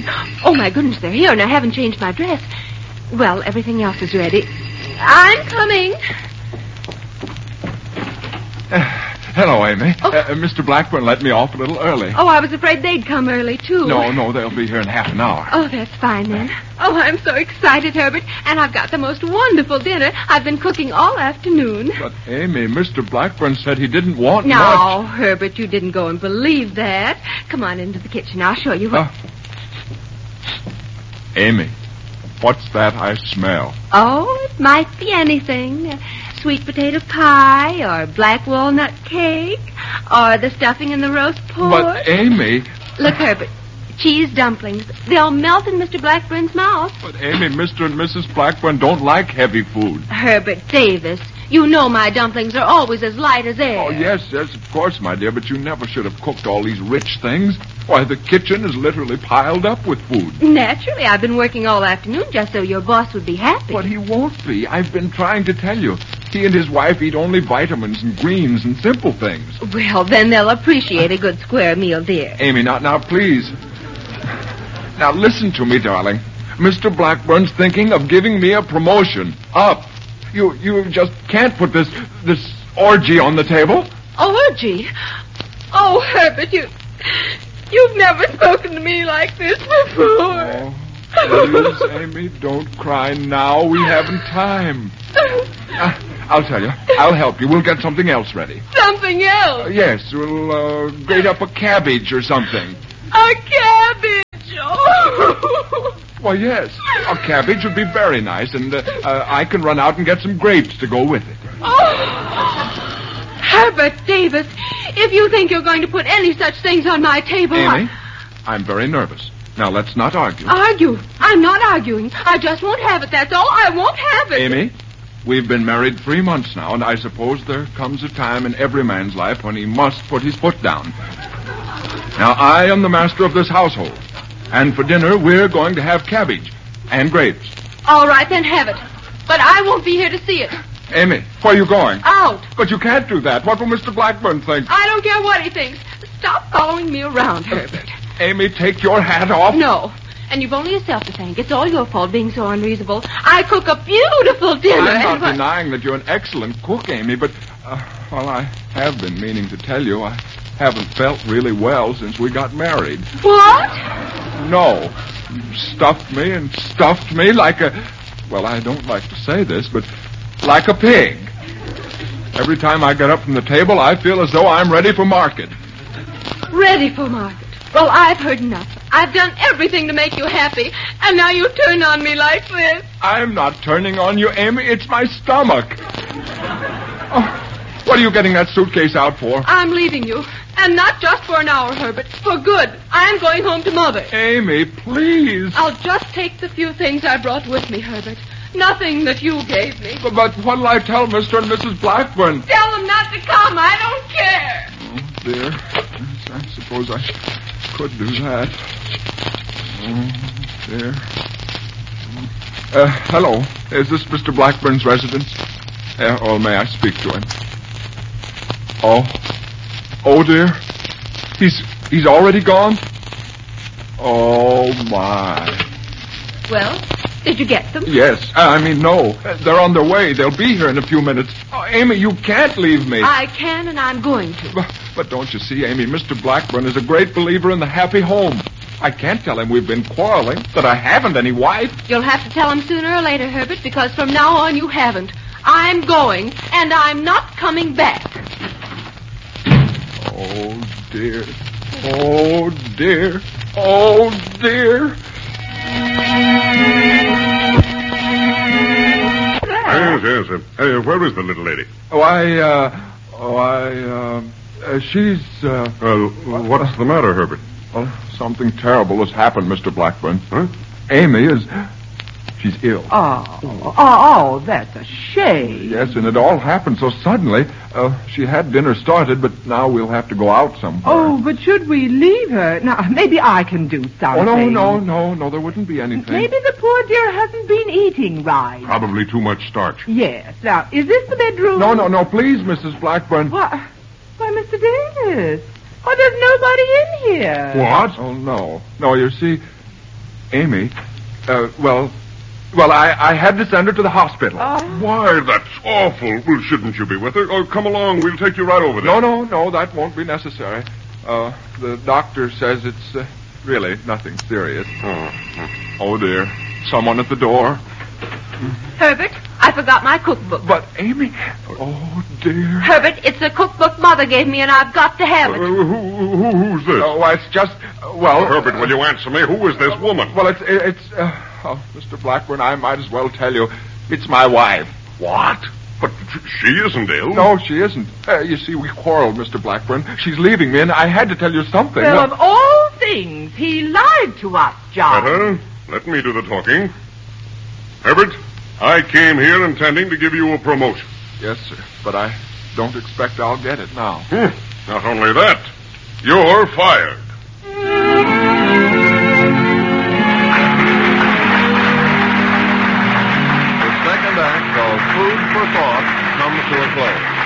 Oh, my goodness, they're here, and I haven't changed my dress. Well, everything else is ready. I'm coming. Hello, Amy. Mr. Blackburn let me off a little early. Oh, I was afraid they'd come early, too. No, they'll be here in half an hour. Oh, that's fine, then. Oh, I'm so excited, Herbert. And I've got the most wonderful dinner. I've been cooking all afternoon. But, Amy, Mr. Blackburn said he didn't want much. No, Herbert, you didn't go and believe that. Come on into the kitchen. I'll show you what... Amy, what's that I smell? Oh, it might be anything. Sweet potato pie, or black walnut cake, or the stuffing in the roast pork. But, Amy... Look, Herbert, cheese dumplings. They'll melt in Mr. Blackburn's mouth. But, Amy, Mr. and Mrs. Blackburn don't like heavy food. Herbert Davis, you know my dumplings are always as light as air. Oh, yes, of course, my dear, but you never should have cooked all these rich things. Why, the kitchen is literally piled up with food. Naturally, I've been working all afternoon just so your boss would be happy. But he won't be. I've been trying to tell you. He and his wife eat only vitamins and greens and simple things. Well, then they'll appreciate a good square meal, dear. Amy, now, please. Now, listen to me, darling. Mr. Blackburn's thinking of giving me a promotion. Up. You just can't put this orgy on the table. Orgy? Oh, Herbert, you've never spoken to me like this before. Oh, please, Amy, don't cry now. We haven't time. I'll tell you. I'll help you. We'll get something else ready. Something else? Yes, we'll grate up a cabbage or something. A cabbage? Oh. Well, yes. A cabbage would be very nice, and I can run out and get some grapes to go with it. Oh. Herbert Davis, if you think you're going to put any such things on my table... Amy, I'm very nervous. Now, let's not argue. Argue? I'm not arguing. I just won't have it, that's all. I won't have it. Amy, we've been married 3 months now, and I suppose there comes a time in every man's life when he must put his foot down. Now, I am the master of this household, and for dinner, we're going to have cabbage and grapes. All right, then have it. But I won't be here to see it. Amy, where are you going? Out. But you can't do that. What will Mr. Blackburn think? I don't care what he thinks. Stop following me around, Herbert. Amy, take your hat off. No. And you've only yourself to thank. It's all your fault being so unreasonable. I cook a beautiful dinner. I'm not denying that you're an excellent cook, Amy, but, I have been meaning to tell you, I haven't felt really well since we got married. What? No. You stuffed me like a... Well, I don't like to say this, but like a pig. Every time I get up from the table, I feel as though I'm ready for market. Ready for market? Well, I've heard enough. I've done everything to make you happy, and now you turn on me like this. I'm not turning on you, Amy. It's my stomach. Oh, what are you getting that suitcase out for? I'm leaving you. And not just for an hour, Herbert. For good. I'm going home to Mother. Amy, please. I'll just take the few things I brought with me, Herbert. Nothing that you gave me. But what'll I tell Mr. and Mrs. Blackburn? Tell them not to come. I don't care. Oh, dear. I suppose I could do that. Oh, dear. Hello. Is this Mr. Blackburn's residence? Or may I speak to him? Oh, dear. He's already gone? Oh, my. Well, did you get them? Yes. No. They're on their way. They'll be here in a few minutes. Oh, Amy, you can't leave me. I can, and I'm going to. But don't you see, Amy, Mr. Blackburn is a great believer in the happy home. I can't tell him we've been quarreling, that I haven't any wife. You'll have to tell him sooner or later, Herbert, because from now on you haven't. I'm going, and I'm not coming back. Oh, dear. Oh, dear. Oh, dear. Yes. Where is the little lady? She's, what's the matter, Herbert? Well, something terrible has happened, Mr. Blackburn. Huh? Amy she's ill. Oh, that's a shame. Yes, and it all happened so suddenly. She had dinner started, but now we'll have to go out somewhere. Oh, but should we leave her? Now, maybe I can do something. Oh, no, there wouldn't be anything. Maybe the poor dear hasn't been eating right. Probably too much starch. Yes. Now, is this the bedroom? No, please, Mrs. Blackburn. Why, Mr. Davis. Oh, there's nobody in here. What? Oh, no. No, you see, Amy, well, I had to send her to the hospital. Why, that's awful. Well, shouldn't you be with her? Oh, come along. We'll take you right over there. No, that won't be necessary. The doctor says it's really nothing serious. Oh, dear. Someone at the door. Herbert, I forgot my cookbook. But, Amy, oh, dear. Herbert, it's a cookbook Mother gave me, and I've got to have it. Who's this? Oh, it's just, Herbert, will you answer me? Who is this woman? Well, Mr. Blackburn, I might as well tell you. It's my wife. What? But she isn't ill. No, she isn't. You see, we quarreled, Mr. Blackburn. She's leaving me, and I had to tell you something. Well, of all things, he lied to us, John. Let me do the talking. Herbert, I came here intending to give you a promotion. Yes, sir, but I don't expect I'll get it now. Not only that, you're fired. The second act of Food for Thought comes to a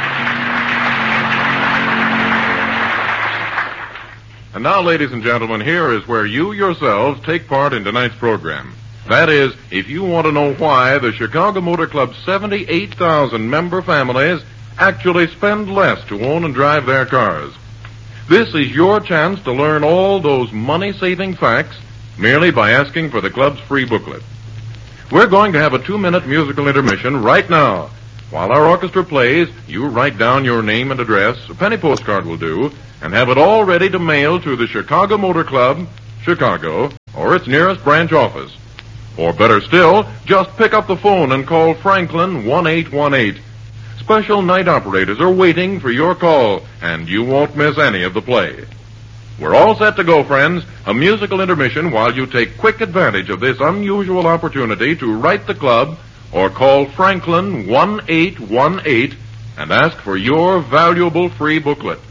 close. And now, ladies and gentlemen, here is where you yourselves take part in tonight's program. That is, if you want to know why the Chicago Motor Club's 78,000 member families actually spend less to own and drive their cars. This is your chance to learn all those money-saving facts merely by asking for the club's free booklet. We're going to have a 2-minute musical intermission right now. While our orchestra plays, you write down your name and address, a penny postcard will do, and have it all ready to mail to the Chicago Motor Club, Chicago, or its nearest branch office. Or better still, just pick up the phone and call Franklin 1818. Special night operators are waiting for your call, and you won't miss any of the play. We're all set to go, friends. A musical intermission while you take quick advantage of this unusual opportunity to write the club or call Franklin 1818 and ask for your valuable free booklet.